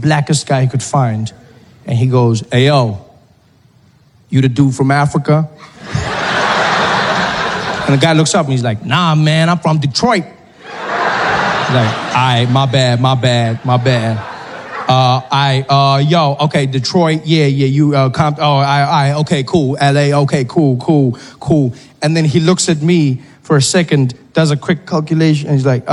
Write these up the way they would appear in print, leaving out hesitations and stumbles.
blackest guy he could find. And he goes, hey, yo, you the dude from Africa? And the guy looks up and he's like, nah, man, I'm from Detroit. He's like, all right, my bad. Yo, okay, Detroit, yeah, you, okay, cool, LA, okay, cool. And then he looks at me for a second, does a quick calculation, and he's like,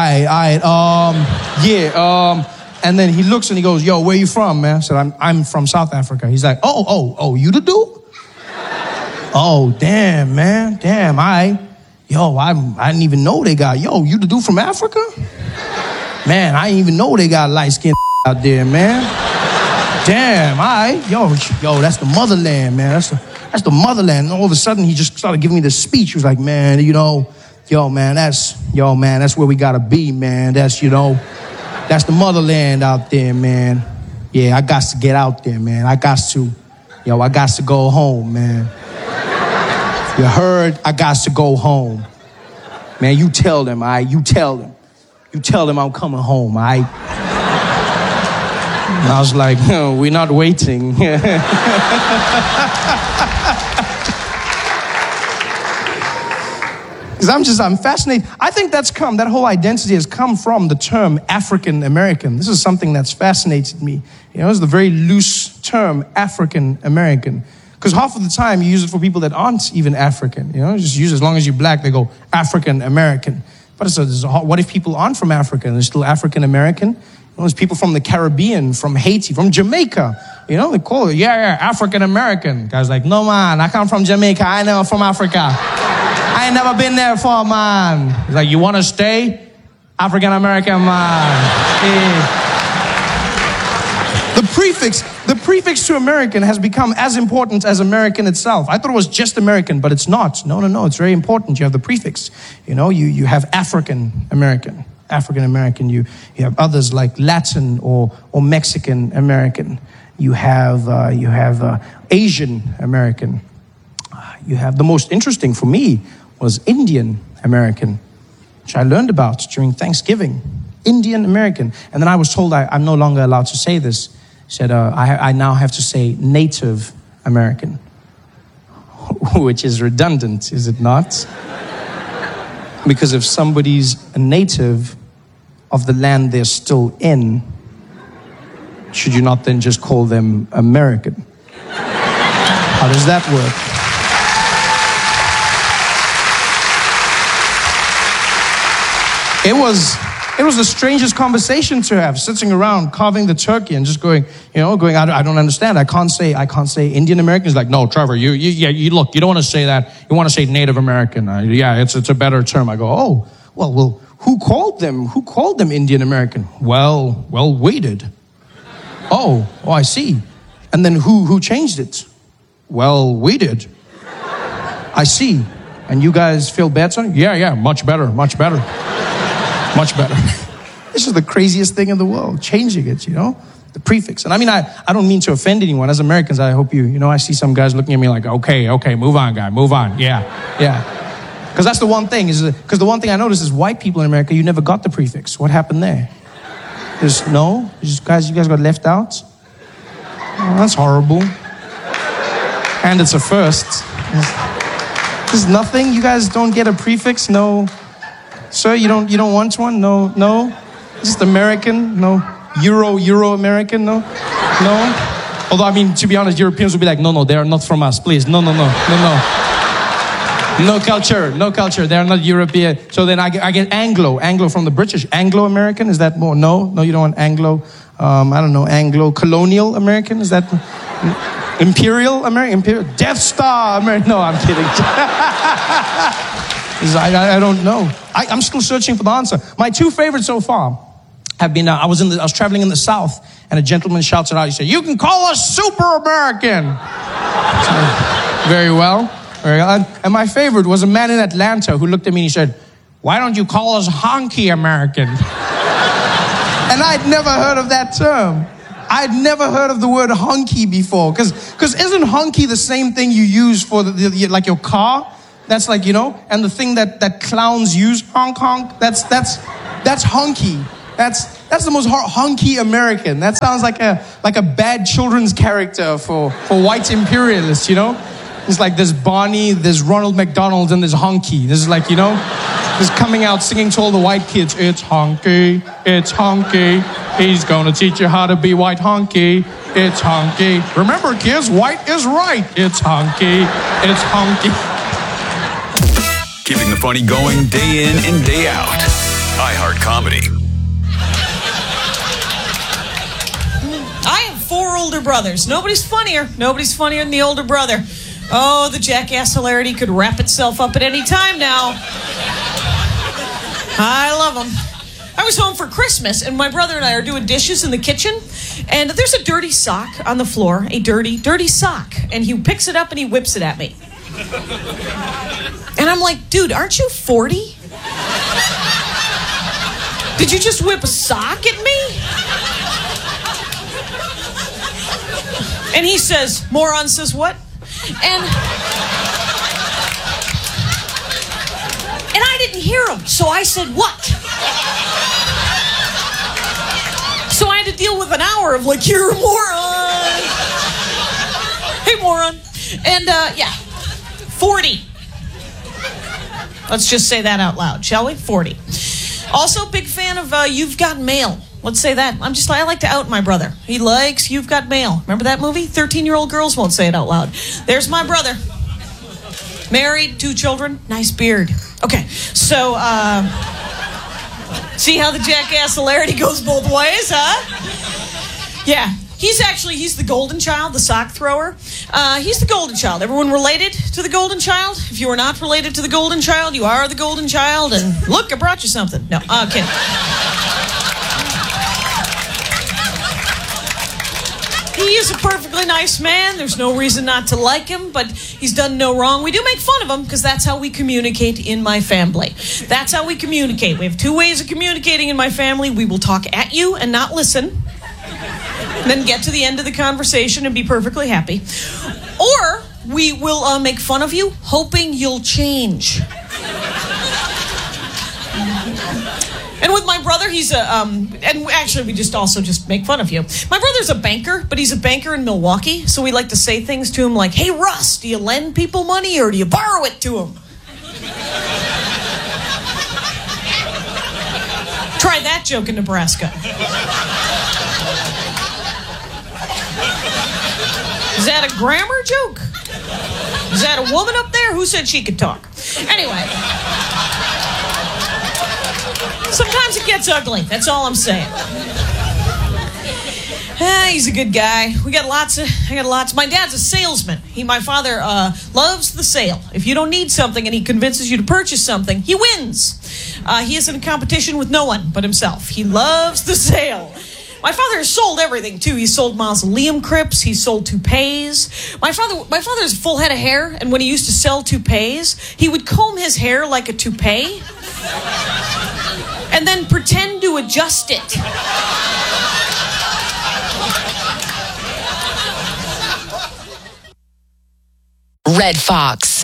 and then he looks and he goes, yo, where you from, man? I said, I'm from South Africa. He's like, oh, you the dude? Oh, damn, man, I didn't even know they got, you the dude from Africa? Man, I didn't even know they got light-skinned out there, man. Damn, yo, that's the motherland, man. That's the motherland. And all of a sudden, he just started giving me this speech. He was like, man, that's where we gotta be, man. That's the motherland out there, man. Yeah, I got to get out there, man. I got to go home, man. You heard? I got to go home. Man, you tell them, you tell them I'm coming home, And I was like, no, we're not waiting. Because I'm fascinated. I think that whole identity has come from the term African American. This is something that's fascinated me. It's the very loose term African American. Because half of the time you use it for people that aren't even African. Just use it as long as you're black, they go African American. But what if people aren't from Africa and they're still African American? There's people from the Caribbean, from Haiti, from Jamaica. They call it, African American. Guy's like, no, man, I come from Jamaica. I know I'm from Africa. I ain't never been there before, man. He's like, you want to stay? African American, man. Yeah. The prefix to American has become as important as American itself. I thought it was just American, but it's not. No, it's very important. You have the prefix. You have African American. You have others like Latin or Mexican American. You have Asian American. You have the most interesting for me was Indian American, which I learned about during Thanksgiving. Indian American. And then I was told I'm no longer allowed to say this. He said, I now have to say Native American, which is redundant, is it not? Because if somebody's a native of the land they're still in, should you not then just call them American? How does that work? It was the strangest conversation to have, sitting around carving the turkey and just going, I don't understand. I can't say Indian American. He's like, no, Trevor, you look, you don't want to say that. You want to say Native American. It's a better term. I go, well, who called them? Who called them Indian American? Well, we did. Oh, I see. And then who changed it? Well, we did. I see. And you guys feel better? Yeah, much better. This is the craziest thing in the world, changing it, the prefix. And I mean, I don't mean to offend anyone. As Americans, I hope I see some guys looking at me like, okay, move on, guy, move on. Yeah. Because that's the one thing, because the one thing I noticed is white people in America, you never got the prefix. What happened there? You guys got left out? Oh, that's horrible. And it's a first. There's nothing? You guys don't get a prefix? No. Sir, you don't want one? No. Just American? No. Euro American? No. Although, I mean, to be honest, Europeans would be like, no, they are not from us, please. No. No culture. They are not European. So then I get Anglo from the British. Anglo-American, is that more? No, you don't want Anglo. I don't know, Anglo-colonial American? Is that Imperial American? Death Star American? No, I'm kidding. I don't know. I'm still searching for the answer. My two favorites so far have been, I was traveling in the South, and a gentleman shouts it out. He said, you can call us Super American. So, very well. And my favorite was a man in Atlanta who looked at me and he said, why don't you call us Honky American? And I'd never heard of that term. I'd never heard of the word honky before. Because isn't honky the same thing you use for like your car? That's like, and the thing that clowns use, honk, that's honky. That's the most hunky American. That sounds like a bad children's character for white imperialists, you know? It's like there's Barney, there's Ronald McDonald, and there's Honky. This is like, you know, this coming out singing to all the white kids, it's Honky, it's Honky. He's gonna teach you how to be white Honky. It's Honky. Remember, kids, white is right. It's Honky, it's Honky. Keeping the funny going day in and day out. iHeart Comedy. I have 4 older brothers. Nobody's funnier. Nobody's funnier than the older brother. Oh, the jackass hilarity could wrap itself up at any time now. I love them. I was home for Christmas, and my brother and I are doing dishes in the kitchen, and there's a dirty sock on the floor, a dirty, dirty sock, and he picks it up and he whips it at me. And I'm like, dude, aren't you 40? Did you just whip a sock at me? And he says, moron says what? And I didn't hear him, so I said, what? So I had to deal with an hour of like, you're a moron. Hey, moron. And, 40. Let's just say that out loud, shall we? 40. Also, big fan of You've Got Mail. Let's say that. I like to out my brother. He likes You've Got Mail. Remember that movie? 13-year-old girls won't say it out loud. There's my brother. Married, 2 children, nice beard. Okay, so, see how the jackass hilarity goes both ways, huh? Yeah, he's the golden child, the sock thrower. He's the golden child. Everyone related to the golden child? If you are not related to the golden child, you are the golden child. And look, I brought you something. No, kidding. He is a perfectly nice man. There's no reason not to like him, but he's done no wrong. We do make fun of him because that's how we communicate in my family. That's how we communicate. We have 2 ways of communicating in my family. We will talk at you and not listen, and then get to the end of the conversation and be perfectly happy. Or we will make fun of you, hoping you'll change. And with my brother, he's and actually we just make fun of you. My brother's a banker, but he's a banker in Milwaukee, so we like to say things to him like, hey, Russ, do you lend people money or do you borrow it to them? Try that joke in Nebraska. Is that a grammar joke? Is that a woman up there? Who said she could talk? Anyway. Sometimes it gets ugly. That's all I'm saying. He's a good guy. I got lots. My dad's a salesman. My father loves the sale. If you don't need something and he convinces you to purchase something, he wins. He is in a competition with no one but himself. He loves the sale. My father has sold everything, too. He sold mausoleum crypts. He sold toupees. My father has a full head of hair, and when he used to sell toupees, he would comb his hair like a toupee and then pretend to adjust it. Red Fox.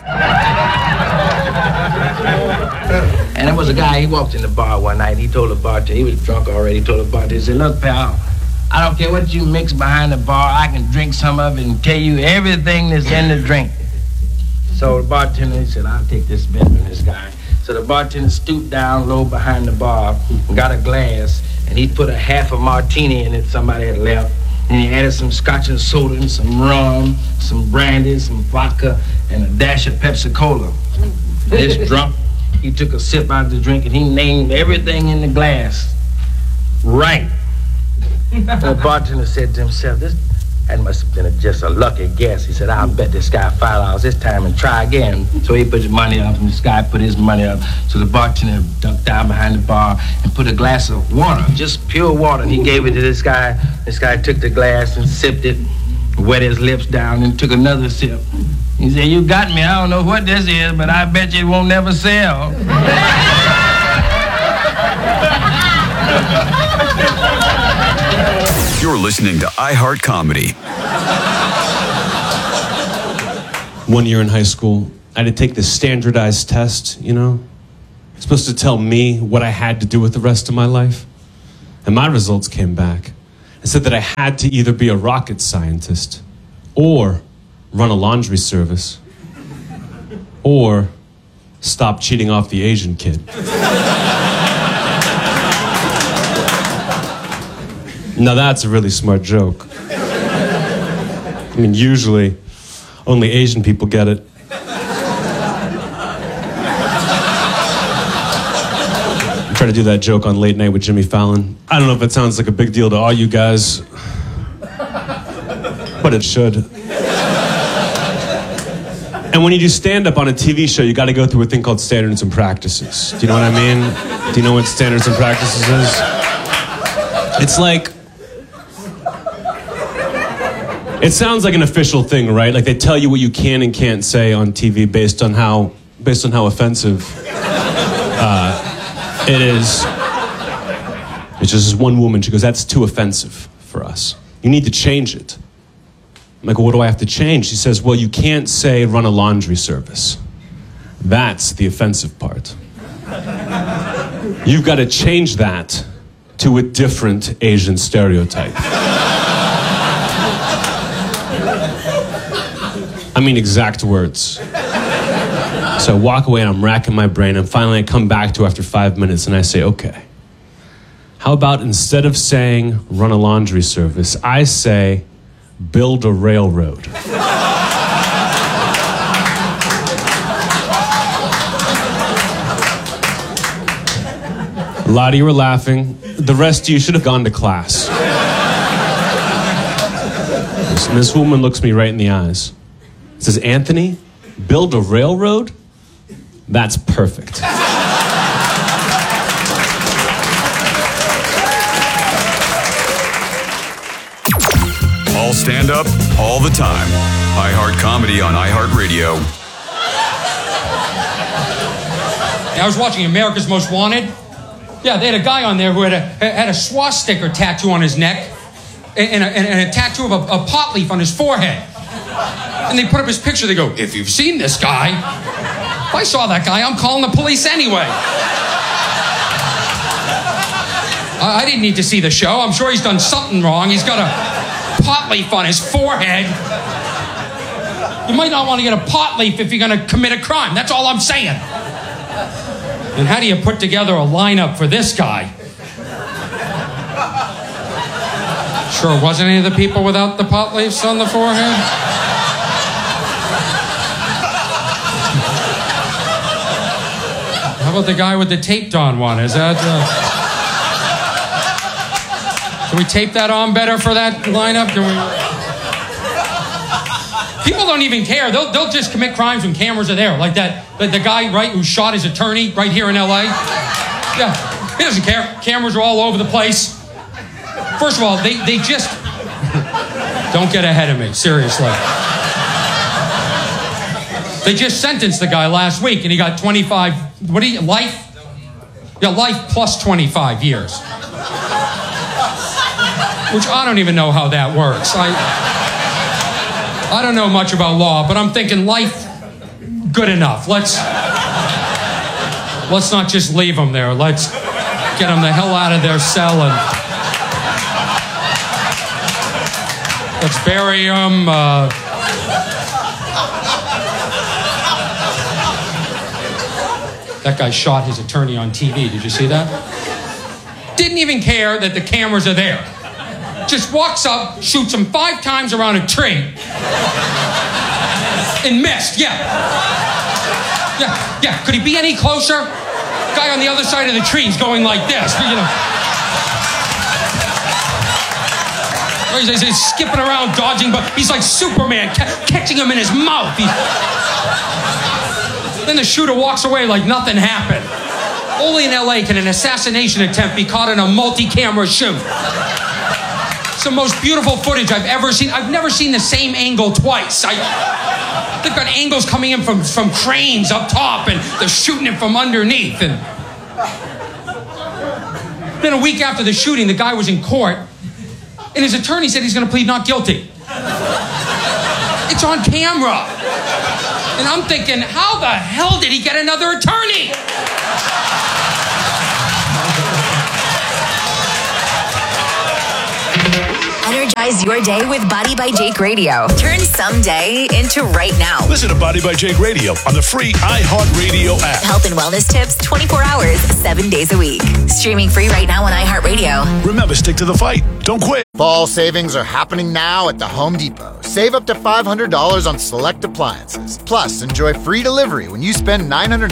And there was a guy, he walked in the bar one night, he told the bartender, he was drunk already, he told the bartender, he said, look, pal, I don't care what you mix behind the bar, I can drink some of it and tell you everything that's in the drink. So the bartender, he said, I'll take this bet from this guy. So the bartender stooped down low behind the bar and got a glass, and he put a half a martini in it somebody had left. And he added some scotch and soda and some rum, some brandy, some vodka, and a dash of Pepsi Cola. This drunk, he took a sip out of the drink and he named everything in the glass. Right. The bartender said to himself, that must have been just a lucky guess. He said, I'll bet this guy $5 this time and try again. So he put his money up and this guy put his money up. So the bartender ducked down behind the bar and put a glass of water, just pure water, and he gave it to this guy. This guy took the glass and sipped it, wet his lips down and took another sip. He said, you got me. I don't know what this is, but I bet you it won't never sell. You're listening to iHeart Comedy. One year in high school, I had to take this standardized test, you know? It's supposed to tell me what I had to do with the rest of my life. And my results came back and said that I had to either be a rocket scientist or run a laundry service or stop cheating off the Asian kid. Now that's a really smart joke. I mean, usually only Asian people get it. I try to do that joke on Late Night with Jimmy Fallon. I don't know if it sounds like a big deal to all you guys, but it should. And when you do stand-up on a TV show, you got to go through a thing called standards and practices. Do you know what I mean? Do you know what standards and practices is? It's like... It sounds like an official thing, right? Like they tell you what you can and can't say on TV based on how offensive it is. It's just this one woman. She goes, "That's too offensive for us. You need to change it." I'm like, "Well, what do I have to change?" She says, "Well, you can't say run a laundry service. That's the offensive part. You've got to change that to a different Asian stereotype." I mean, exact words. So I walk away and I'm racking my brain, and finally I come back to after 5 minutes and I say, "Okay, how about instead of saying run a laundry service, I say build a railroad." A lot of you were laughing. The rest of you should have gone to class. And this woman looks me right in the eyes. Says, "Anthony, build a railroad? That's perfect." All stand up, all the time. iHeart Comedy on iHeartRadio. I was watching America's Most Wanted. Yeah, they had a guy on there who had a swastika tattoo on his neck and a tattoo of a pot leaf on his forehead. And they put up his picture. They go, "If you've seen this guy, if I saw that guy, I'm calling the police anyway." I didn't need to see the show. I'm sure he's done something wrong. He's got a pot leaf on his forehead. You might not want to get a pot leaf if you're going to commit a crime. That's all I'm saying. And how do you put together a lineup for this guy? Sure, wasn't any of the people without the pot leaves on the forehead? How about the guy with the taped on one? Is that... Can we tape that on better for that lineup? Can we... People don't even care. They'll just commit crimes when cameras are there. Like the guy, right, who shot his attorney right here in L.A. Yeah, he doesn't care. Cameras are all over the place. First of all, they just... Don't get ahead of me, seriously. They just sentenced the guy last week, and he got 25... life? Yeah, life plus 25 years. Which I don't even know how that works. I don't know much about law, but I'm thinking life, good enough. Let's not just leave them there. Let's get them the hell out of their cell and let's bury them. That guy shot his attorney on TV. Did you see that? Didn't even care that the cameras are there. Just walks up, shoots him 5 times around a tree. And missed, yeah. Could he be any closer? Guy on the other side of the tree is going like this, you know. He's skipping around, dodging, but he's like Superman, catching him in his mouth. Then the shooter walks away like nothing happened. Only in LA can an assassination attempt be caught in a multi-camera shoot. It's the most beautiful footage I've ever seen. I've never seen the same angle twice. They've got angles coming in from cranes up top, and they're shooting it from underneath. And then a week after the shooting, the guy was in court, and his attorney said he's going to plead not guilty. It's on camera. And I'm thinking, how the hell did he get another attorney? Revitalize your day with Body by Jake Radio. Turn someday into right now. Listen to Body by Jake Radio on the free iHeartRadio app. Health and wellness tips 24 hours, 7 days a week. Streaming free right now on iHeartRadio. Remember, stick to the fight. Don't quit. Fall savings are happening now at the Home Depot. Save up to $500 on select appliances. Plus, enjoy free delivery when you spend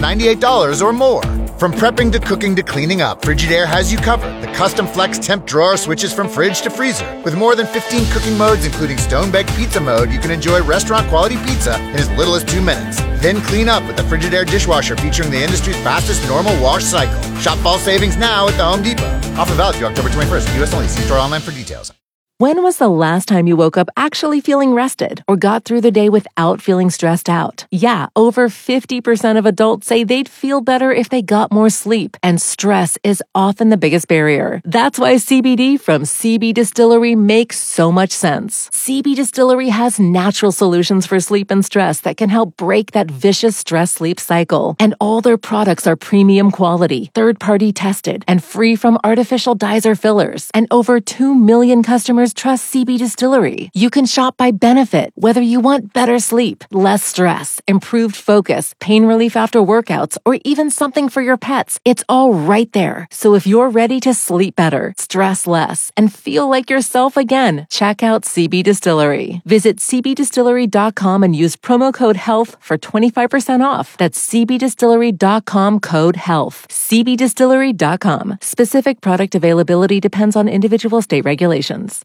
$998 or more. From prepping to cooking to cleaning up, Frigidaire has you covered. The custom flex temp drawer switches from fridge to freezer. With more than 15 cooking modes, including stone-baked pizza mode, you can enjoy restaurant-quality pizza in as little as 2 minutes. Then clean up with the Frigidaire dishwasher featuring the industry's fastest normal wash cycle. Shop fall savings now at the Home Depot. Offer valid through October 21st. U.S. only. See store online for details. When was the last time you woke up actually feeling rested or got through the day without feeling stressed out? Yeah, over 50% of adults say they'd feel better if they got more sleep, and stress is often the biggest barrier. That's why CBD from CB Distillery makes so much sense. CB Distillery has natural solutions for sleep and stress that can help break that vicious stress-sleep cycle. And all their products are premium quality, third-party tested, and free from artificial dyes or fillers. And over 2 million customers trust CB Distillery. You can shop by benefit, whether you want better sleep, less stress, improved focus, pain relief after workouts, or even something for your pets. It's all right there. So if you're ready to sleep better, stress less, and feel like yourself again, check out CB Distillery. Visit cbdistillery.com and use promo code HEALTH for 25% off. That's cbdistillery.com code HEALTH. cbdistillery.com. Specific product availability depends on individual state regulations.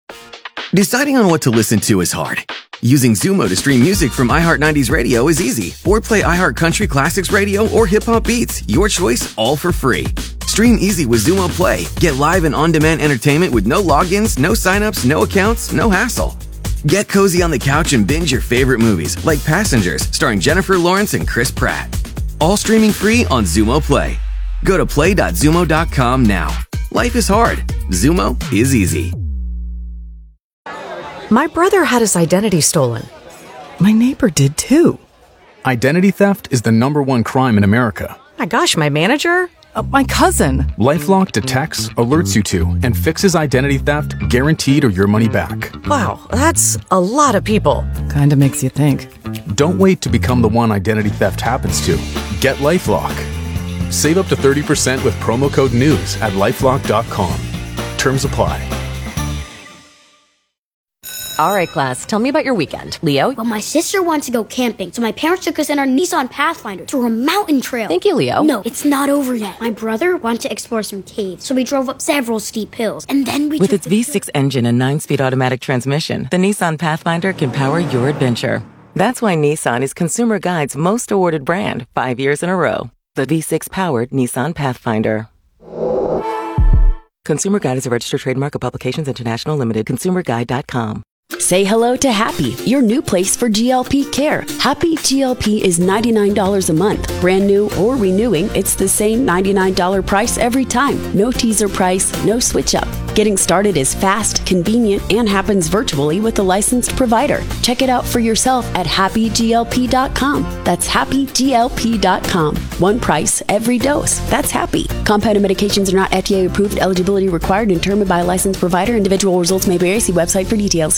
Deciding on what to listen to is hard. Using Zumo to stream music from iHeart 90s Radio is easy. Or play iHeart Country Classics Radio or Hip Hop Beats. Your choice, all for free. Stream easy with Zumo Play. Get live and on-demand entertainment with no logins, no signups, no accounts, no hassle. Get cozy on the couch and binge your favorite movies, like Passengers, starring Jennifer Lawrence and Chris Pratt. All streaming free on Zumo Play. Go to play.zumo.com now. Life is hard. Zumo is easy. My brother had his identity stolen. My neighbor did too. Identity theft is the #1 crime in America. My gosh, my manager? My cousin. LifeLock detects, alerts you to, and fixes identity theft guaranteed or your money back. Wow, that's a lot of people. Kinda makes you think. Don't wait to become the one identity theft happens to. Get LifeLock. Save up to 30% with promo code NEWS at lifelock.com. Terms apply. All right, class, tell me about your weekend. Leo? Well, my sister wants to go camping, so my parents took us in our Nissan Pathfinder to a mountain trail. Thank you, Leo. No, it's not over yet. My brother wanted to explore some caves, so we drove up several steep hills, and then we With its V6 engine and 9-speed automatic transmission, the Nissan Pathfinder can power your adventure. That's why Nissan is Consumer Guide's most awarded brand 5 years in a row. The V6-powered Nissan Pathfinder. Consumer Guide is a registered trademark of Publications International Limited. ConsumerGuide.com. Say hello to Happy, your new place for GLP care. Happy GLP is $99 a month. Brand new or renewing, it's the same $99 price every time. No teaser price, no switch up. Getting started is fast, convenient, and happens virtually with a licensed provider. Check it out for yourself at happyglp.com. That's happyglp.com. One price, every dose. That's Happy. Compounded medications are not FDA approved. Eligibility required and determined by a licensed provider. Individual results may vary. See website for details.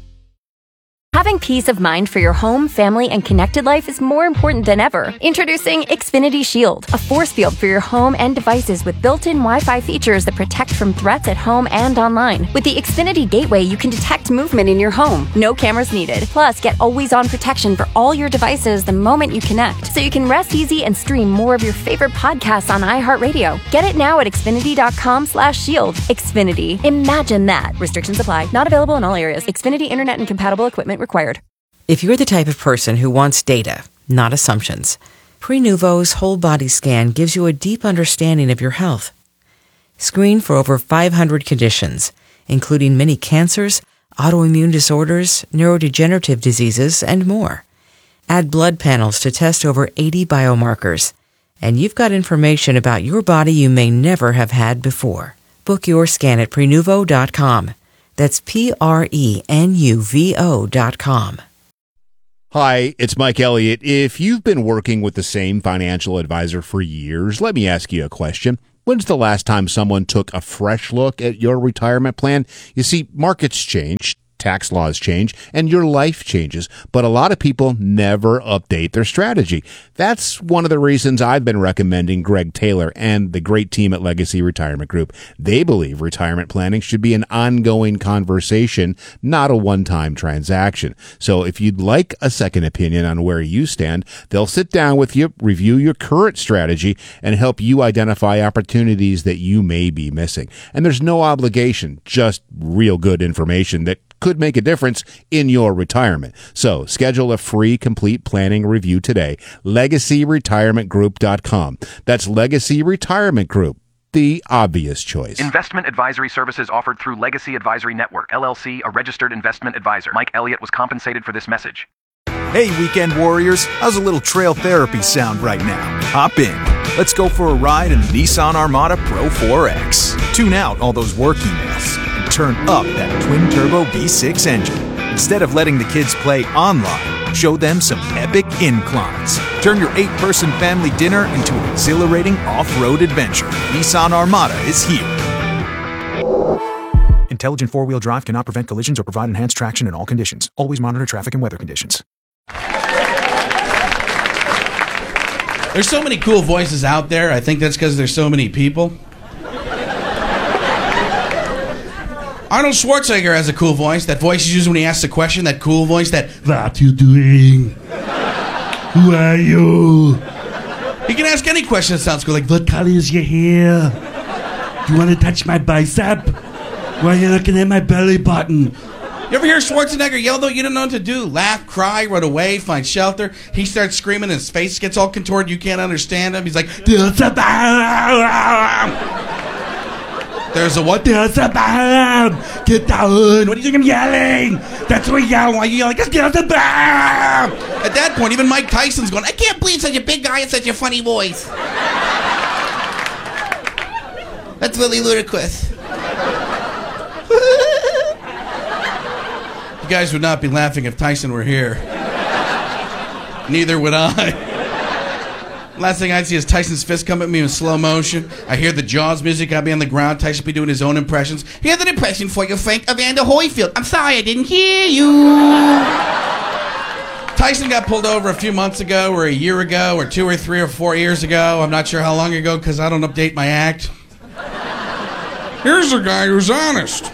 Having peace of mind for your home, family, and connected life is more important than ever. Introducing Xfinity Shield, a force field for your home and devices with built-in Wi-Fi features that protect from threats at home and online. With the Xfinity Gateway, you can detect movement in your home. No cameras needed. Plus, get always-on protection for all your devices the moment you connect, so you can rest easy and stream more of your favorite podcasts on iHeartRadio. Get it now at Xfinity.com/shield. Xfinity. Imagine that. Restrictions apply. Not available in all areas. Xfinity Internet and compatible equipment required. If you're the type of person who wants data, not assumptions, Prenuvo's whole body scan gives you a deep understanding of your health. Screen for over 500 conditions, including many cancers, autoimmune disorders, neurodegenerative diseases, and more. Add blood panels to test over 80 biomarkers, and you've got information about your body you may never have had before. Book your scan at Prenuvo.com. That's Prenuvo.com. Hi, it's Mike Elliott. If you've been working with the same financial advisor for years, let me ask you a question. When's the last time someone took a fresh look at your retirement plan? You see, markets change, tax laws change, and your life changes, but a lot of people never update their strategy. That's one of the reasons I've been recommending Greg Taylor and the great team at Legacy Retirement Group. They believe retirement planning should be an ongoing conversation, not a one-time transaction. So if you'd like a second opinion on where you stand, they'll sit down with you, review your current strategy, and help you identify opportunities that you may be missing. And there's no obligation, just real good information that could make a difference in your retirement. So schedule a free complete planning review today. LegacyRetirementGroup.com. That's Legacy Retirement Group, the obvious choice. Investment advisory services offered through Legacy Advisory Network, LLC, a registered investment advisor. Mike Elliott was compensated for this message. Hey, weekend warriors. How's a little trail therapy sound right now? Hop in. Let's go for a ride in the Nissan Armada Pro 4X. Tune out all those work emails and turn up that twin-turbo V6 engine. Instead of letting the kids play online, show them some epic inclines. Turn your 8-person family dinner into an exhilarating off-road adventure. Nissan Armada is here. Intelligent four-wheel drive cannot prevent collisions or provide enhanced traction in all conditions. Always monitor traffic and weather conditions. There's so many cool voices out there. I think that's because there's so many people. Arnold Schwarzenegger has a cool voice. That voice he uses when he asks a question. That cool voice. That, what you doing? Who are you? He can ask any question that sounds cool. Like, what color is your hair? Do you want to touch my bicep? Why are you looking at my belly button? You ever hear Schwarzenegger yell, though? You don't know what to do. Laugh, cry, run away, find shelter. He starts screaming, and his face gets all contorted. You can't understand him. He's like, there's a bomb. There's a what? There's a bomb. Get down. What are you yelling? That's what we yell. Why are you yelling? There's a bomb. At that point, even Mike Tyson's going, I can't believe such a big guy and such a funny voice. That's really ludicrous. You guys would not be laughing if Tyson were here. Neither would I. Last thing I'd see is Tyson's fist come at me in slow motion. I hear the Jaws music. I'd be on the ground. Tyson be doing his own impressions. Here's an impression for you, Frank Evander Holyfield. I'm sorry I didn't hear you. Tyson got pulled over a few months ago, or a year ago, or 2 or 3 or 4 years ago. I'm not sure how long ago because I don't update my act. Here's a guy who's honest.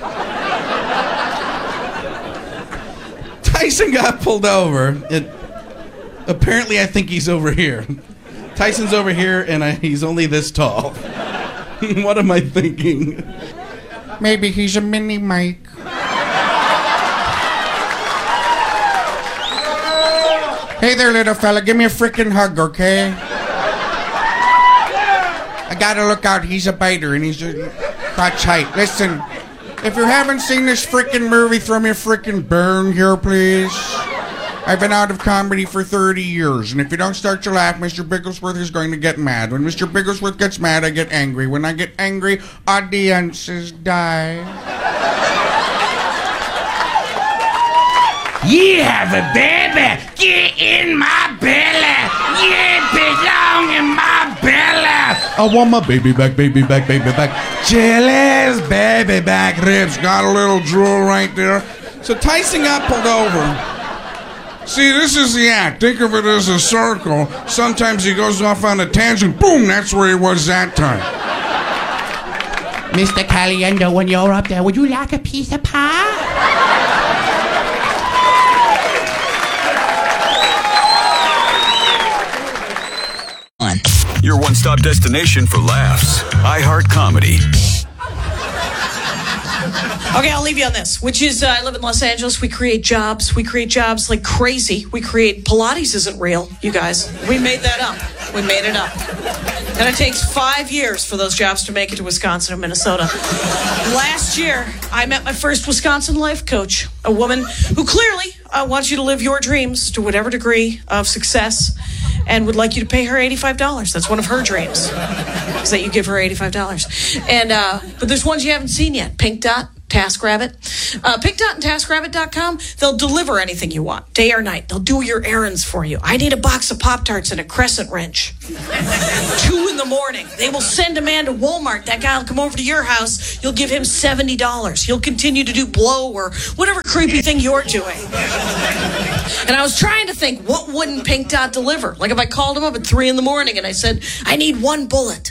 Tyson got pulled over. Apparently, I think he's over here. Tyson's over here, and he's only this tall. What am I thinking? Maybe he's a mini Mike. Hey there, little fella. Give me a freaking hug, okay? I gotta look out. He's a biter, and he's a crotch height. Listen. If you haven't seen this frickin' movie, throw me a frickin' burn here, please. I've been out of comedy for 30 years, and if you don't start to laugh, Mr. Bigglesworth is going to get mad. When Mr. Bigglesworth gets mad, I get angry. When I get angry, audiences die. You have a baby! Get in my belly! You belong in my belly! I want my baby back, baby back, baby back. Jealous baby back ribs. Got a little drool right there. So Tyson got pulled over. See, this is the act. Think of it as a circle. Sometimes he goes off on a tangent. Boom, that's where he was that time. Mr. Caliendo, when you're up there, would you like a piece of pie? Your one-stop destination for laughs. iHeart Comedy. Okay, I'll leave you on this, which is I live in Los Angeles. We create jobs. We create jobs like crazy. We create Pilates isn't real, you guys. We made that up. We made it up. And it takes 5 years for those jobs to make it to Wisconsin or Minnesota. Last year, I met my first Wisconsin life coach, a woman who clearly wants you to live your dreams to whatever degree of success and would like you to pay her $85. That's one of her dreams, is that you give her $85. And but there's ones you haven't seen yet. Pink Dot. TaskRabbit. Pinkdot and TaskRabbit.com, they'll deliver anything you want, day or night. They'll do your errands for you. I need a box of Pop-Tarts and a crescent wrench. 2 a.m. They will send a man to Walmart. That guy will come over to your house. You'll give him $70. He'll continue to do blow or whatever creepy thing you're doing. And I was trying to think, what wouldn't Pink Dot deliver? Like if I called him up at 3 a.m. and I said, I need 1 bullet.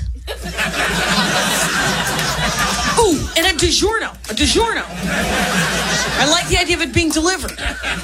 Ooh, and a DiGiorno. A DiGiorno. I like the idea of it being delivered.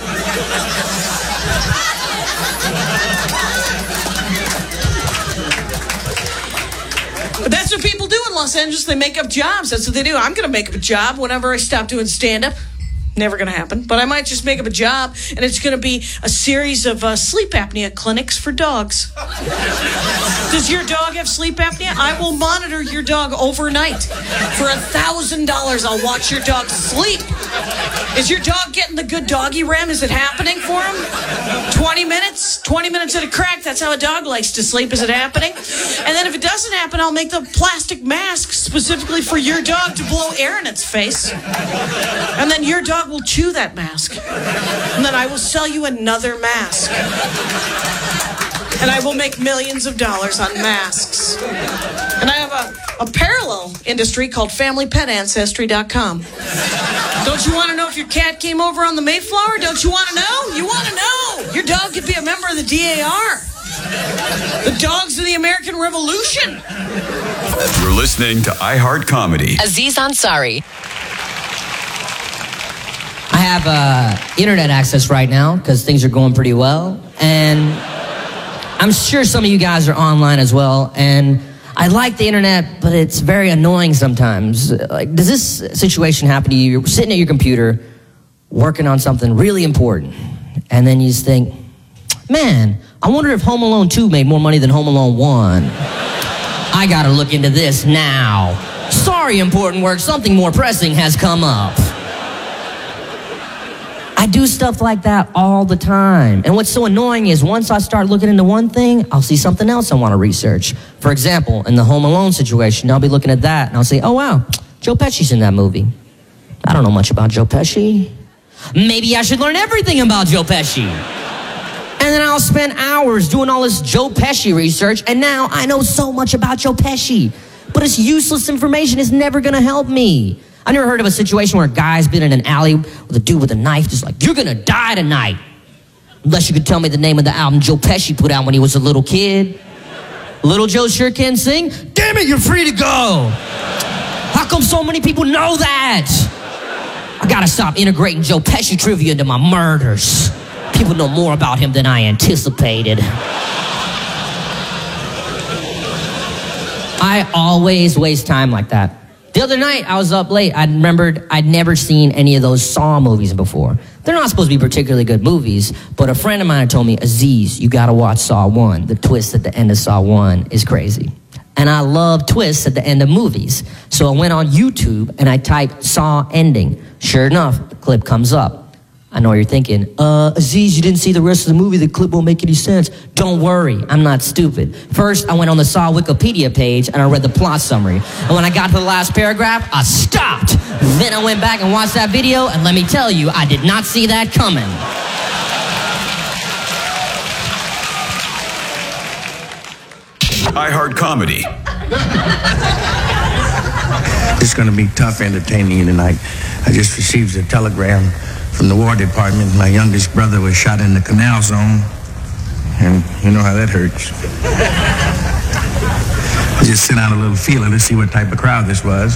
But that's what people do in Los Angeles. They make up jobs. That's what they do. I'm going to make up a job whenever I stop doing stand-up. Never going to happen. But I might just make up a job, and it's going to be a series of sleep apnea clinics for dogs. Does your dog have sleep apnea? I will monitor your dog overnight. For $1,000, I'll watch your dog sleep. Is your dog getting the good doggy rem? Is it happening for him? 20 minutes? 20 minutes at a crack. That's how a dog likes to sleep. Is it happening? And then if it doesn't happen, I'll make the plastic mask specifically for your dog to blow air in its face. And then your dog will chew that mask. And then I will sell you another mask. And I will make millions of dollars on masks. And I have a parallel industry called FamilyPetAncestry.com. Don't you want to know if your cat came over on the Mayflower? Don't you want to know? You want to know. Your dog could be a member of the DAR. The dogs of the American Revolution. You're listening to iHeart Comedy. Aziz Ansari. I have internet access right now because things are going pretty well. And I'm sure some of you guys are online as well. And I like the internet, but it's very annoying sometimes. Like, does this situation happen to you? You're sitting at your computer, working on something really important. And then you just think, man, I wonder if Home Alone 2 made more money than Home Alone 1. I gotta look into this now. Sorry, important work, something more pressing has come up. I do stuff like that all the time. And what's so annoying is once I start looking into one thing, I'll see something else I want to research. For example, in the Home Alone situation, I'll be looking at that and I'll say, oh wow, Joe Pesci's in that movie. I don't know much about Joe Pesci. Maybe I should learn everything about Joe Pesci. And then I'll spend hours doing all this Joe Pesci research, and now I know so much about Joe Pesci. But it's useless information. It's never going to help me. I never heard of a situation where a guy's been in an alley with a dude with a knife just like, you're gonna die tonight. Unless you could tell me the name of the album Joe Pesci put out when he was a little kid. Little Joe sure can sing. Damn it, you're free to go. How come so many people know that? I gotta stop integrating Joe Pesci trivia into my murders. People know more about him than I anticipated. I always waste time like that. The other night, I was up late. I remembered I'd never seen any of those Saw movies before. They're not supposed to be particularly good movies, but a friend of mine told me, Aziz, you gotta watch Saw 1. The twist at the end of Saw 1 is crazy. And I love twists at the end of movies. So I went on YouTube and I typed Saw ending. Sure enough, the clip comes up. I know what you're thinking, Aziz, you didn't see the rest of the movie, the clip won't make any sense. Don't worry, I'm not stupid. First, I went on the Saw Wikipedia page and I read the plot summary. And when I got to the last paragraph, I stopped. Then I went back and watched that video, and let me tell you, I did not see that coming. iHeart Comedy. It's going to be tough entertaining you tonight. I just received a telegram from the War Department. My youngest brother was shot in the canal zone, and you know how that hurts. I just sent out a little feeler to see what type of crowd this was.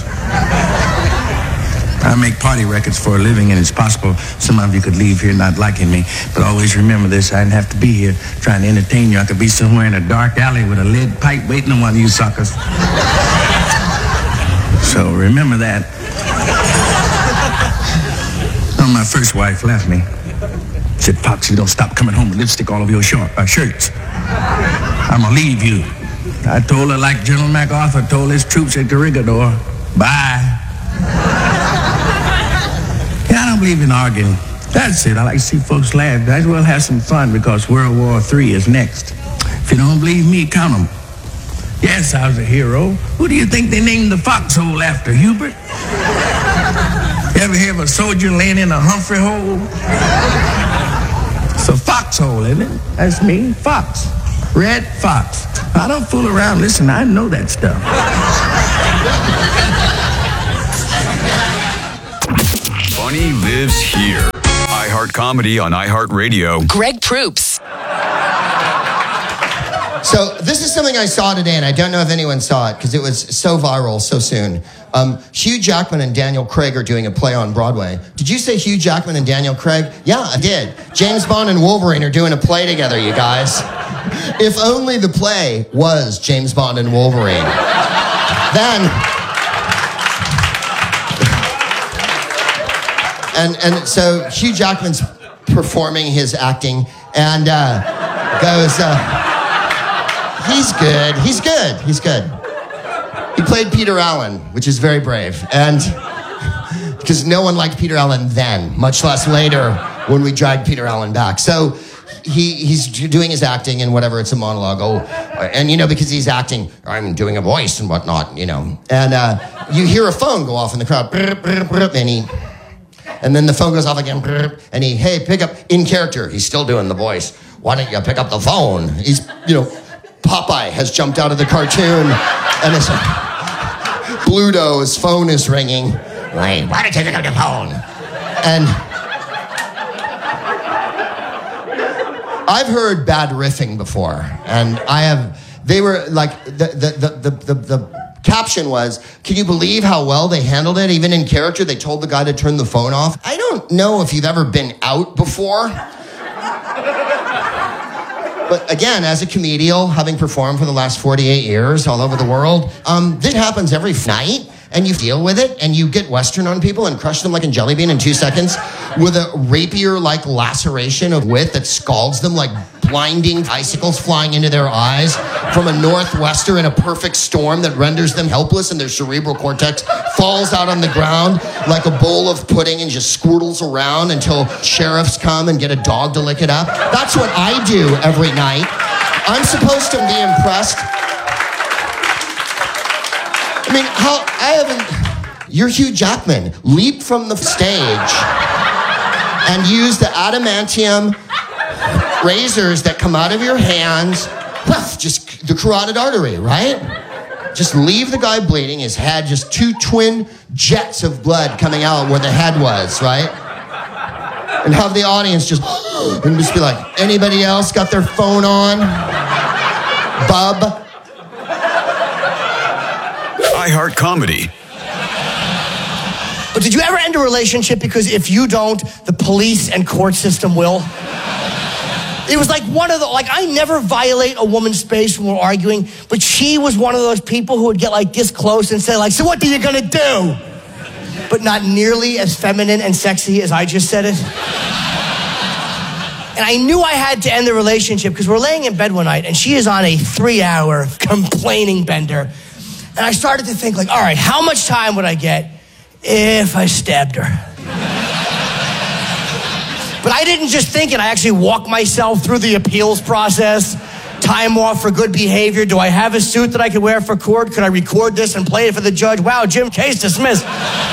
I make party records for a living, and it's possible some of you could leave here not liking me, but always remember this, I didn't have to be here trying to entertain you. I could be somewhere in a dark alley with a lead pipe waiting on one of you suckers. So remember that. My first wife left me. Said, Fox, you don't stop coming home with lipstick all over your shirts. I'm gonna leave you. I told her like General MacArthur told his troops at Corregidor, bye. Yeah, I don't believe in arguing. That's it. I like to see folks laugh. Might as well have some fun because World War III is next. If you don't believe me, count them. Yes, I was a hero. Who do you think they named the foxhole after, Hubert? ever hear of a soldier laying in a Humphrey hole? It's a foxhole, isn't it? That's me, fox. Red fox. I don't fool around. Listen, I know that stuff. Funny lives here. iHeart Comedy on iHeartRadio. Greg Proops. So this is something I saw today, and I don't know if anyone saw it because it was so viral so soon. Hugh Jackman and Daniel Craig are doing a play on Broadway. Did you say Hugh Jackman and Daniel Craig? Yeah, I did. James Bond and Wolverine are doing a play together, you guys. If only the play was James Bond and Wolverine. Then... And so Hugh Jackman's performing his acting and goes... He's good. He played Peter Allen, which is very brave. And because no one liked Peter Allen then, much less later when we dragged Peter Allen back. So he's doing his acting and whatever, it's a monologue. And because he's acting, I'm doing a voice and whatnot, And you hear a phone go off in the crowd. And then the phone goes off again. And hey, pick up, in character. He's still doing the voice. Why don't you pick up the phone? He's, Popeye has jumped out of the cartoon and his Bluto's phone is ringing. Wait, why don't you pick up the phone? And I've heard bad riffing before, and they were like, the caption was, can you believe how well they handled it? Even in character, they told the guy to turn the phone off. I don't know if you've ever been out before. But again, as a comedian, having performed for the last 48 years all over the world, this happens every night, and you deal with it, and you get Western on people and crush them like a jelly bean in 2 seconds with a rapier-like laceration of wit that scalds them like blinding icicles flying into their eyes from a northwester in a perfect storm that renders them helpless and their cerebral cortex falls out on the ground like a bowl of pudding and just squirtles around until sheriffs come and get a dog to lick it up. That's what I do every night. I'm supposed to be impressed. You're Hugh Jackman. Leap from the stage and use the adamantium razors that come out of your hands, just the carotid artery, right? Just leave the guy bleeding, his head, just 2 twin jets of blood coming out where the head was, right? And have the audience just be like, anybody else got their phone on? Bub? iHeart Comedy. But did you ever end a relationship because if you don't, the police and court system will? It was like I never violate a woman's space when we're arguing, but she was one of those people who would get like this close and say like, so what are you gonna do? But not nearly as feminine and sexy as I just said it. And I knew I had to end the relationship because we're laying in bed one night and she is on a 3-hour complaining bender. And I started to think like, all right, how much time would I get if I stabbed her? But I didn't just think it. I actually walked myself through the appeals process. Time off for good behavior. Do I have a suit that I could wear for court? Could I record this and play it for the judge? Wow, Jim, case dismissed.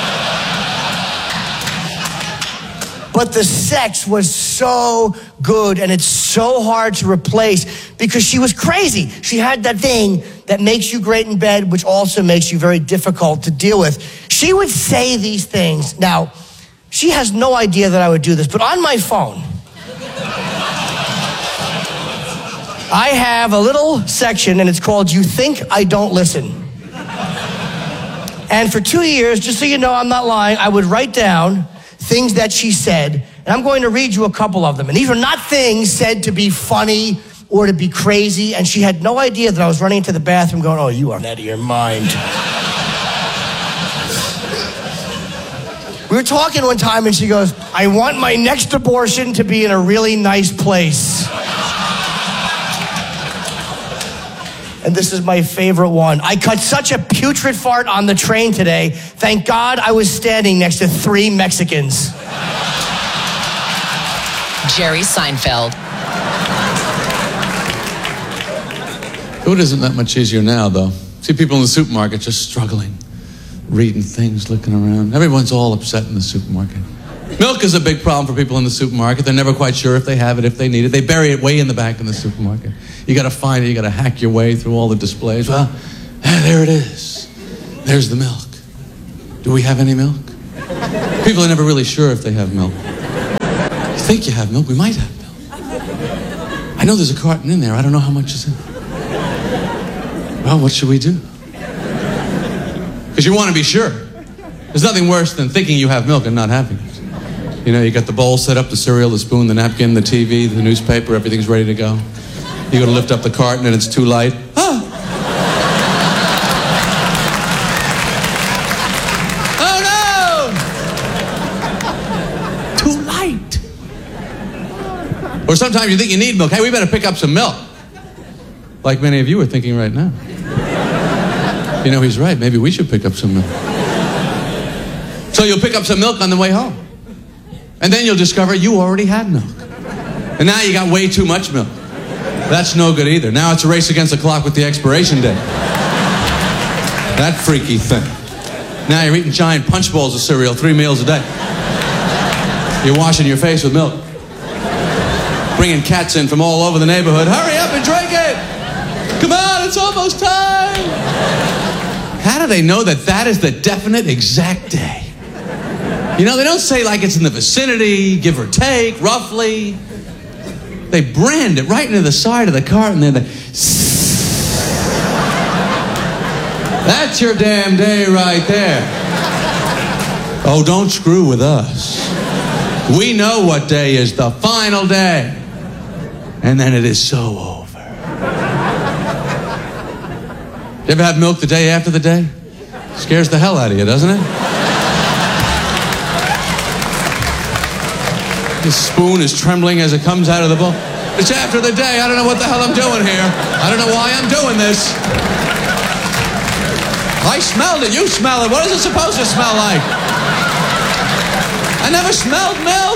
But the sex was so good and it's so hard to replace because she was crazy. She had that thing that makes you great in bed, which also makes you very difficult to deal with. She would say these things. Now, she has no idea that I would do this, but on my phone, I have a little section and it's called You Think I Don't Listen. And for 2 years, just so you know I'm not lying, I would write down things that she said, and I'm going to read you a couple of them. And these are not things said to be funny or to be crazy, and she had no idea that I was running into the bathroom going, oh, you are out of your mind. We were talking one time, and she goes, I want my next abortion to be in a really nice place. And this is my favorite one. I cut such a putrid fart on the train today. Thank God I was standing next to 3 Mexicans. Jerry Seinfeld. Food isn't that much easier now, though. See people in the supermarket just struggling. reading things, looking around. Everyone's all upset in the supermarket. Milk is a big problem for people in the supermarket. They're never quite sure if they have it, if they need it. They bury it way in the back in the supermarket. You got to find it. You got to hack your way through all the displays. Well, there it is. There's the milk. Do we have any milk? People are never really sure if they have milk. You think you have milk? We might have milk. I know there's a carton in there. I don't know how much is in it. Well, what should we do? Because you want to be sure. There's nothing worse than thinking you have milk and not having it. You know, you got the bowl set up, the cereal, the spoon, the napkin, the TV, the newspaper, everything's ready to go. You go to lift up the carton and it's too light. Ah! Oh no! Too light. Or sometimes you think you need milk. Hey, we better pick up some milk. Like many of you are thinking right now. You know, he's right. Maybe we should pick up some milk. So you'll pick up some milk on the way home. And then you'll discover you already had milk. And now you got way too much milk. That's no good either. Now it's a race against the clock with the expiration date. That freaky thing. Now you're eating giant punch bowls of cereal 3 meals a day. You're washing your face with milk. Bringing cats in from all over the neighborhood. Hurry up and drink it! Come on, it's almost time! How do they know that that is the definite exact day? You know, they don't say like it's in the vicinity, give or take, roughly. They brand it right into the side of the cart and then that's your damn day right there. Oh, don't screw with us. We know what day is the final day. And then it is so over. You ever have milk the day after the day? Scares the hell out of you, doesn't it? The spoon is trembling as it comes out of the bowl. It's after the day. I don't know what the hell I'm doing here. I don't know why I'm doing this. I smelled it. You smell it. What is it supposed to smell like? I never smelled milk.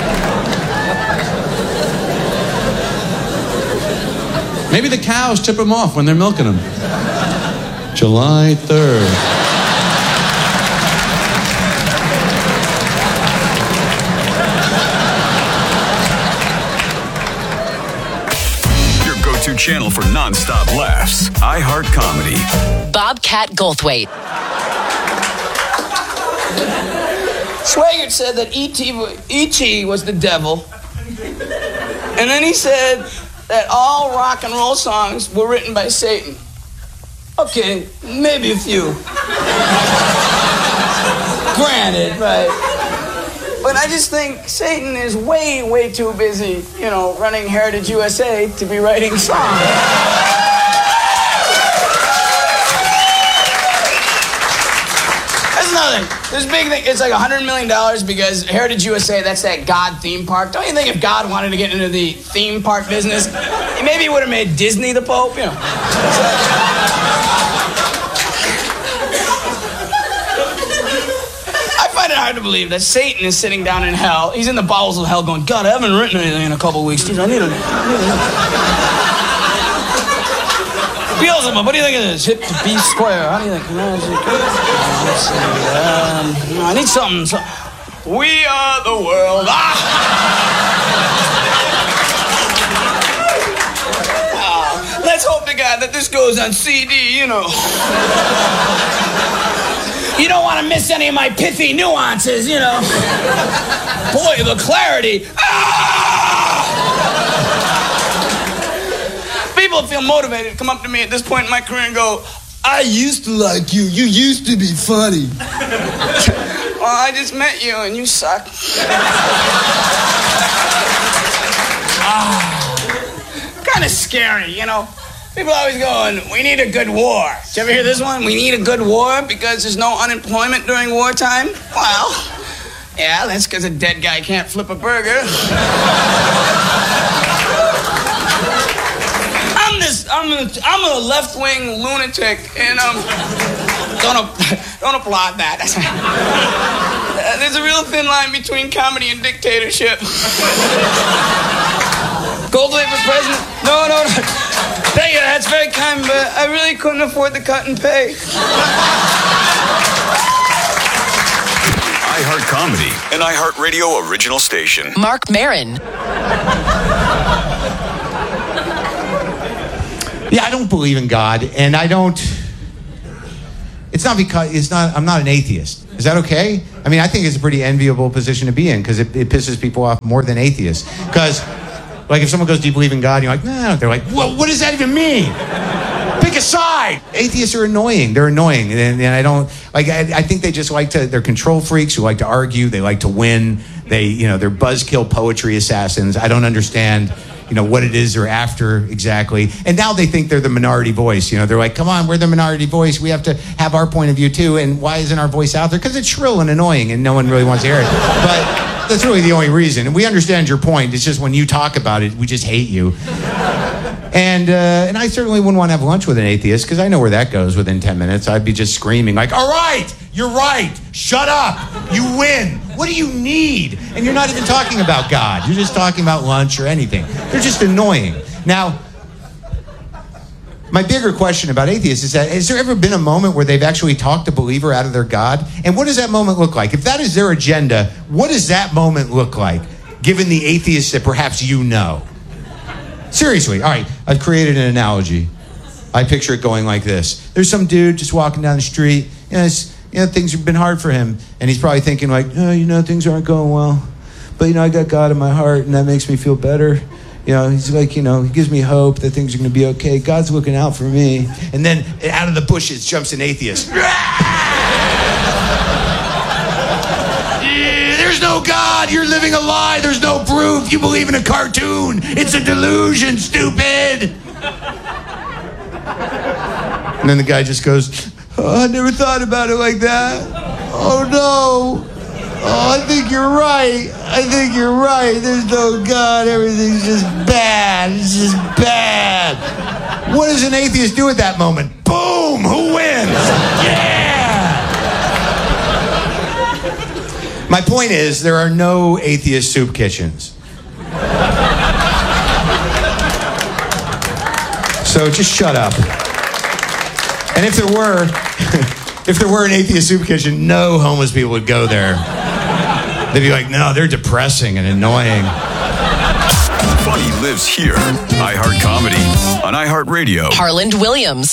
Maybe the cows tip them off when they're milking them. July 3rd. Go-to channel for non-stop laughs. iHeart Comedy. Bobcat Goldthwait. Swigert said that E.T. was the devil. And then he said that all rock and roll songs were written by Satan. Okay, maybe a few. Granted, right. But I just think Satan is way, way too busy, you know, running Heritage USA to be writing songs. That's another thing. This big thing, it's like $100 million because Heritage USA, that's that God theme park. Don't you think if God wanted to get into the theme park business, maybe he would have made Disney the Pope, you know? I find it hard to believe that Satan is sitting down in hell. He's in the bowels of hell going, God, I haven't written anything in a couple weeks. Jeez, I need a... Beelzebub, what do you think of this? Hip to B square. How do you think? Let's see. I need something. We are the world. Let's hope to God that this goes on CD, you know. You don't want to miss any of my pithy nuances, you know. Boy, the clarity. People feel motivated to come up to me at this point in my career and go, I used to like you. You used to be funny. Well, I just met you and you suck. Kind of scary, you know. People always going, we need a good war. Did you ever hear this one? We need a good war because there's no unemployment during wartime? Well, yeah, that's because a dead guy can't flip a burger. I'm a left-wing lunatic, and don't applaud that. There's a real thin line between comedy and dictatorship. Goldthwait for president? No. Thank you, that's very kind, but I really couldn't afford the cut and pay. iHeart Comedy, an iHeartRadio original station. Mark Maron. Yeah, I don't believe in God, and I don't. It's not because I'm not an atheist. Is that okay? I mean, I think it's a pretty enviable position to be in because it pisses people off more than atheists. Because, like, if someone goes, "Do you believe in God?" And you're like, "No." They're like, "Well, what does that even mean?" Pick a side. Atheists are annoying. They're annoying, and I don't like. I think they just like to. They're control freaks who like to argue. They like to win. They're buzzkill poetry assassins. I don't understand. What it is they're after exactly. And now they think they're the minority voice. They're like, come on, we're the minority voice. We have to have our point of view too. And why isn't our voice out there? Because it's shrill and annoying and no one really wants to hear it. But that's really the only reason. And we understand your point. It's just when you talk about it, we just hate you. And I certainly wouldn't want to have lunch with an atheist because I know where that goes within 10 minutes. I'd be just screaming like, all right, you're right. Shut up. You win. What do you need? And you're not even talking about God. You're just talking about lunch or anything. They're just annoying. Now, my bigger question about atheists is that, has there ever been a moment where they've actually talked a believer out of their God? And what does that moment look like? If that is their agenda, what does that moment look like, given the atheists that perhaps you know? Seriously, all right, I've created an analogy. I picture it going like this. There's some dude just walking down the street. Things have been hard for him. And he's probably thinking like, things aren't going well. But, I got God in my heart, and that makes me feel better. He's like, he gives me hope that things are going to be okay. God's looking out for me. And then out of the bushes jumps an atheist. There's no God. You're living a lie. There's no proof. You believe in a cartoon. It's a delusion, stupid. And then the guy just goes, I never thought about it like that. Oh, no. Oh, I think you're right. There's no God. Everything's just bad. It's just bad. What does an atheist do at that moment? Boom! Who wins? Yeah! My point is, there are no atheist soup kitchens. So just shut up. And if there were an atheist soup kitchen, no homeless people would go there. They'd be like, no, they're depressing and annoying. Funny lives here. iHeart Comedy on iHeartRadio. Harland Williams.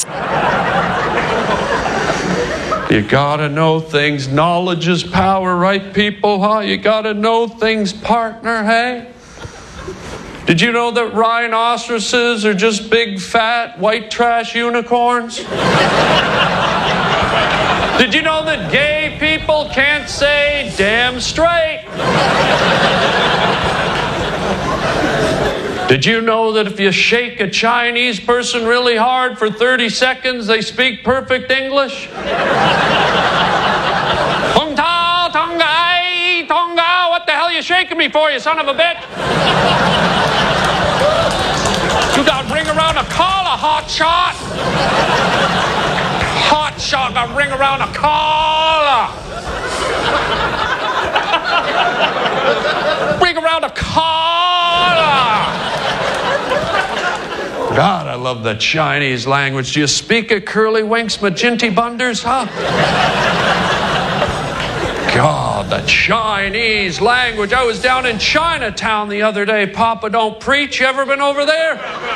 You gotta know things. Knowledge is power, right, people? Huh? You gotta know things, partner, hey? Did you know that rhinoceroses are just big, fat, white trash unicorns? Did you know that gay people can't say damn straight? Did you know that if you shake a Chinese person really hard for 30 seconds, they speak perfect English? Tong Tao, Tong Gai, Tong Gao, what the hell are you shaking me for, you son of a bitch? You got ring around a collar, hot shot. Hot shot, got ring around a collar. Ring around a collar. God, I love the Chinese language. Do you speak it, curly winks, maginty bunders, huh? God, the Chinese language. I was down in Chinatown the other day. Papa don't preach. You ever been over there?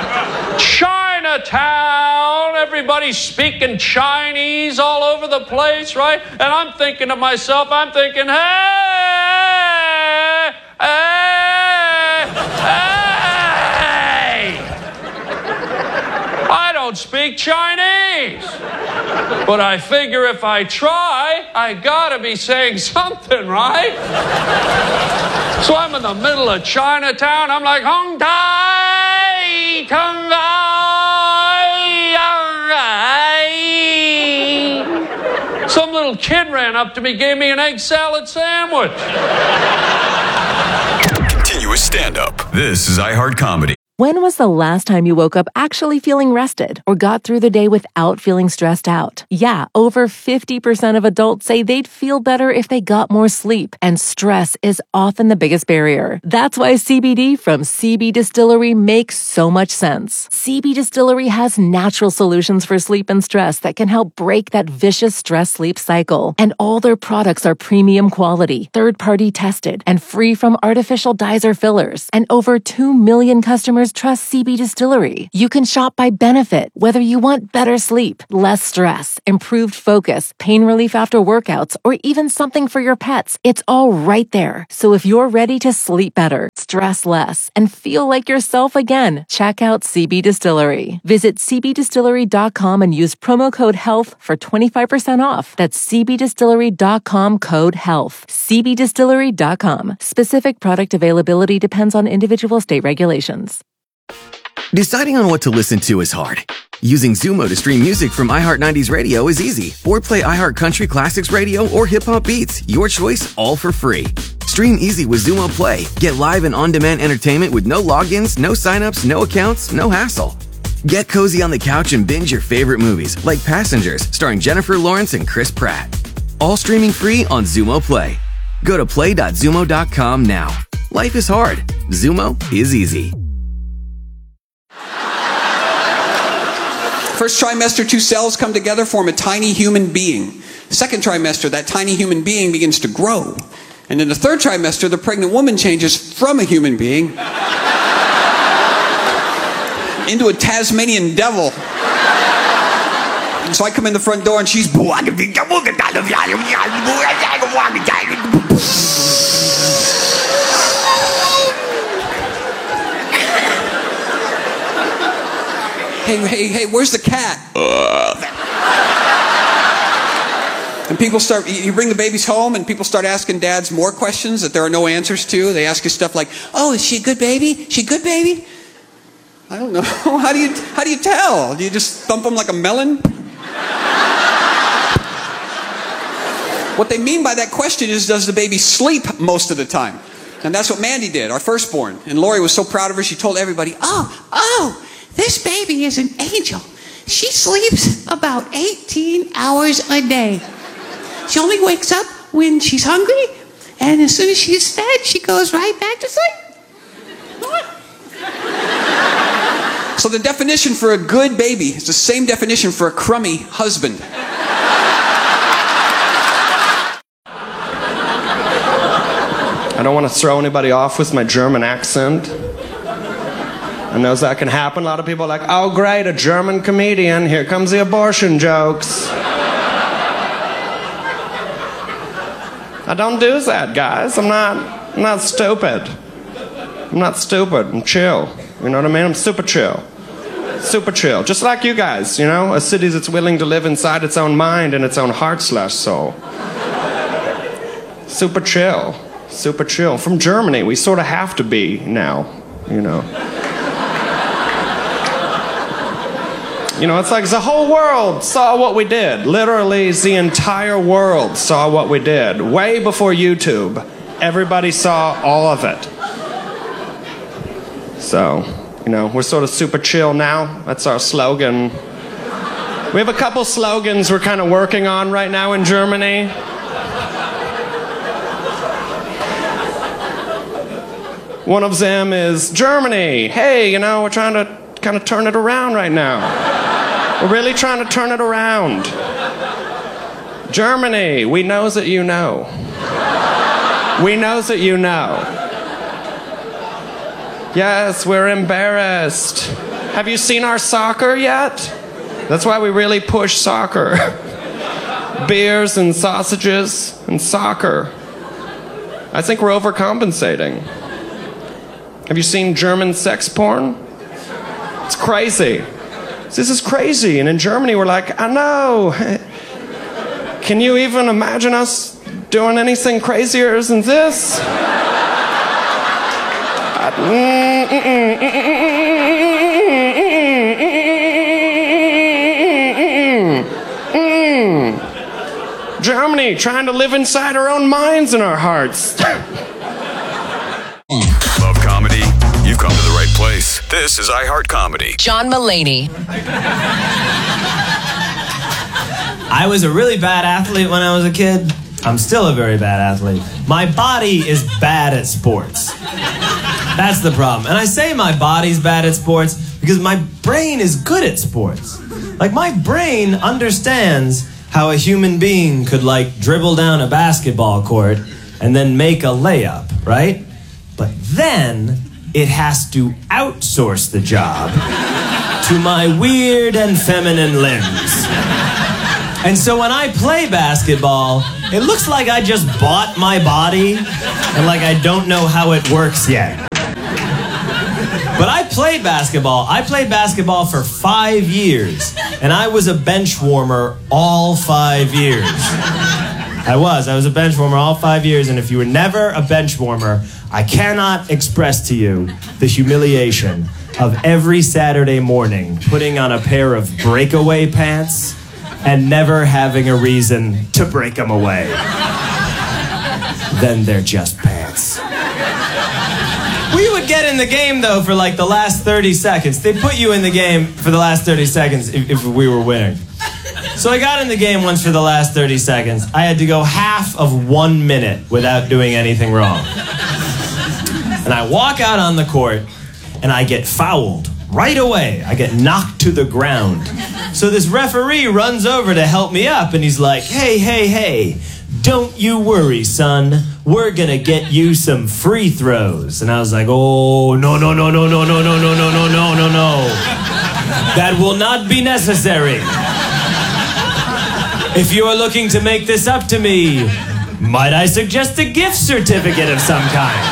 Chinatown. Everybody's speaking Chinese all over the place, right? And I'm thinking to myself, hey, I don't speak Chinese. But I figure if I try, I gotta be saying something, right? So I'm in the middle of Chinatown. I'm like, Hong Tai, Tong Ai. Some little kid ran up to me, gave me an egg salad sandwich. Continuous stand-up. This is iHeart Comedy. When was the last time you woke up actually feeling rested or got through the day without feeling stressed out? Yeah, over 50% of adults say they'd feel better if they got more sleep, and stress is often the biggest barrier. That's why CBD from CB Distillery makes so much sense. CB Distillery has natural solutions for sleep and stress that can help break that vicious stress-sleep cycle. And all their products are premium quality, third-party tested, and free from artificial dyes or fillers. And over 2 million customers trust CB Distillery. You can shop by benefit, whether you want better sleep, less stress, improved focus, pain relief after workouts, or even something for your pets. It's all right there. So if you're ready to sleep better, stress less, and feel like yourself again, check out CB Distillery. Visit cbdistillery.com and use promo code HEALTH for 25% off. That's cbdistillery.com, code HEALTH. cbdistillery.com. Specific product availability depends on individual state regulations. Deciding on what to listen to is hard. Using Zumo to stream music from iHeart 90s Radio is easy. Or play iHeart Country Classics Radio or Hip Hop Beats. Your choice, all for free. Stream easy with Zumo Play. Get live and on-demand entertainment with no logins, no signups, no accounts, no hassle. Get cozy on the couch and binge your favorite movies, like Passengers, starring Jennifer Lawrence and Chris Pratt. All streaming free on Zumo Play. Go to play.zumo.com now. Life is hard. Zumo is easy. First trimester, 2 cells come together, form a tiny human being. Second trimester, that tiny human being begins to grow. And in the third trimester, the pregnant woman changes from a human being into a Tasmanian devil. And so I come in the front door and she's... Hey, where's the cat? And people start, you bring the babies home and people start asking dads more questions that there are no answers to. They ask you stuff like, oh, is she a good baby? She a good baby? I don't know. How do you tell? Do you just thump them like a melon? What they mean by that question is, does the baby sleep most of the time? And that's what Mandy did, our firstborn. And Lori was so proud of her, she told everybody, oh, this baby is an angel. She sleeps about 18 hours a day. She only wakes up when she's hungry, and as soon as she's fed, she goes right back to sleep. So the definition for a good baby is the same definition for a crummy husband. I don't want to throw anybody off with my German accent. I know that can happen. A lot of people are like, oh great, a German comedian, here comes the abortion jokes. I don't do that, guys. I'm not stupid. I'm not stupid. I'm chill. You know what I mean? I'm super chill. Super chill. Just like you guys, you know? A city that's willing to live inside its own mind and its own heart/soul. Super chill. Super chill. From Germany, we sort of have to be now, you know? You know, it's like the whole world saw what we did. Literally, the entire world saw what we did. Way before YouTube. Everybody saw all of it. So, you know, we're sort of super chill now. That's our slogan. We have a couple slogans we're kind of working on right now in Germany. One of them is Germany. Hey, you know, we're trying to kind of turn it around right now. We're really trying to turn it around. Germany, we know that you know. We know that you know. Yes, we're embarrassed. Have you seen our soccer yet? That's why we really push soccer. Beers and sausages and soccer. I think we're overcompensating. Have you seen German sex porn? It's crazy. This is crazy. And in Germany, we're like, I know. Can you even imagine us doing anything crazier than this? Germany, trying to live inside our own minds and our hearts. Love comedy? You've come to the right place. This is iHeart Comedy. John Mulaney. I was a really bad athlete when I was a kid. I'm still a very bad athlete. My body is bad at sports. That's the problem. And I say my body's bad at sports because my brain is good at sports. Like, my brain understands how a human being could, like, dribble down a basketball court and then make a layup, right? But then it has to outsource the job to my weird and feminine limbs. And so when I play basketball, it looks like I just bought my body and like I don't know how it works yet. But I played basketball. I played basketball for 5 years, and I was a bench warmer all 5 years. I was a bench warmer all 5 years, and if you were never a bench warmer, I cannot express to you the humiliation of every Saturday morning putting on a pair of breakaway pants and never having a reason to break them away. Then they're just pants. We would get in the game, though, for like the last 30 seconds. They put you in the game for the last 30 seconds if we were winning. So I got in the game once for the last 30 seconds. I had to go half of 1 minute without doing anything wrong. And I walk out on the court, and I get fouled right away. I get knocked to the ground. So this referee runs over to help me up, and he's like, hey, don't you worry, son. We're gonna get you some free throws. And I was like, oh, no. That will not be necessary. If you are looking to make this up to me, might I suggest a gift certificate of some kind?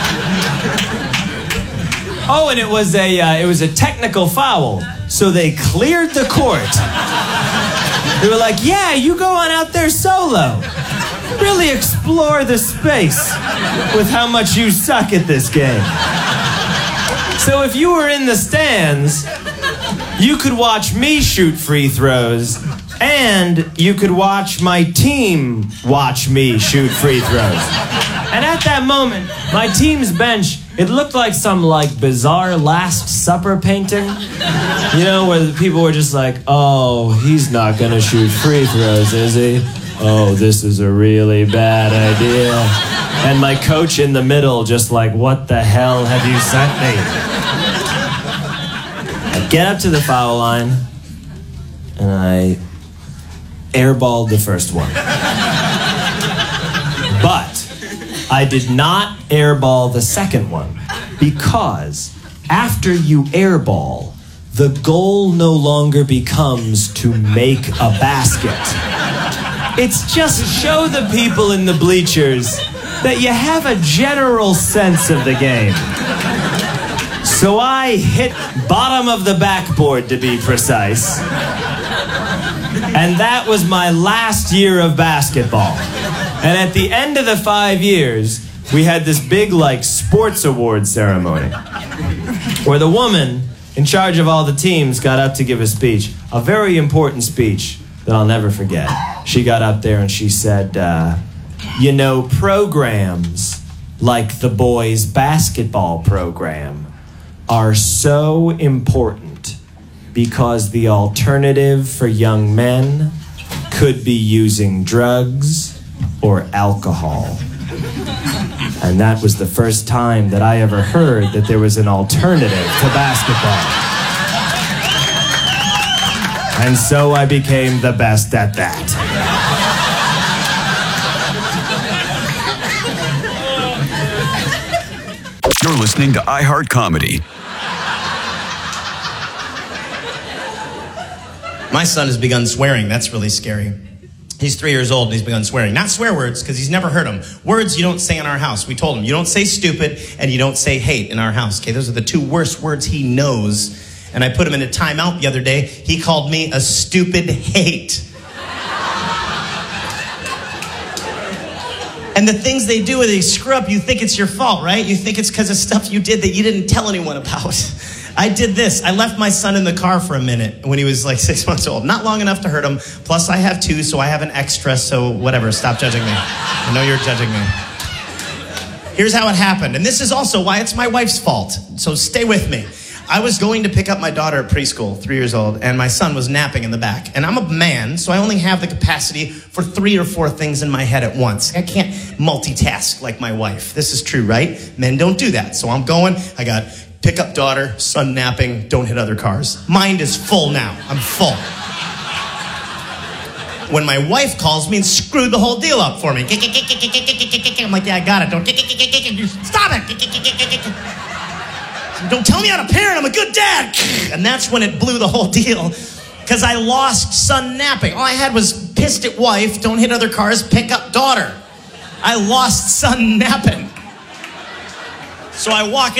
Oh, and it was a technical foul, so they cleared the court. They were like, yeah, you go on out there solo. Really explore the space with how much you suck at this game. So if you were in the stands, you could watch me shoot free throws, and you could watch my team watch me shoot free throws. And at that moment, my team's bench, it looked like some like bizarre Last Supper painting. You know, where the people were just like, oh, he's not gonna shoot free throws, is he? Oh, this is a really bad idea. And my coach in the middle just like, what the hell have you sent me? I get up to the foul line, and I airballed the first one. But I did not airball the second one, because after you airball, the goal no longer becomes to make a basket. It's just show the people in the bleachers that you have a general sense of the game. So I hit bottom of the backboard, to be precise. And that was my last year of basketball. And at the end of the 5 years, we had this big, like, sports award ceremony where the woman in charge of all the teams got up to give a speech, a very important speech that I'll never forget. She got up there and she said, you know, programs like the boys' basketball program are so important because the alternative for young men could be using drugs or alcohol. And that was the first time that I ever heard that there was an alternative to basketball. And so I became the best at that. You're listening to iHeart Comedy. My son has begun swearing. That's really scary. He's 3 years old and he's begun swearing. Not swear words, because he's never heard them. Words you don't say in our house. We told him, you don't say stupid and you don't say hate in our house. Okay, those are the 2 worst words he knows. And I put him in a timeout the other day. He called me a stupid hate. And the things they do when they screw up, you think it's your fault, right? You think it's because of stuff you did that you didn't tell anyone about. I did this. I left my son in the car for a minute when he was like 6 months old. Not long enough to hurt him. Plus, I have 2, so I have an extra, so whatever. Stop judging me. I know you're judging me. Here's how it happened. And this is also why it's my wife's fault. So stay with me. I was going to pick up my daughter at preschool, 3 years old, and my son was napping in the back. And I'm a man, so I only have the capacity for 3 or 4 things in my head at once. I can't multitask like my wife. This is true, right? Men don't do that. So I'm going, I got pick up daughter, son napping, don't hit other cars. Mind is full now. I'm full. When my wife calls me and screwed the whole deal up for me. I'm like, yeah, I got it. Don't stop it. Don't tell me how to parent. I'm a good dad. And that's when it blew the whole deal, because I lost son napping. All I had was pissed at wife, don't hit other cars, pick up daughter. I lost son napping. So I walk in.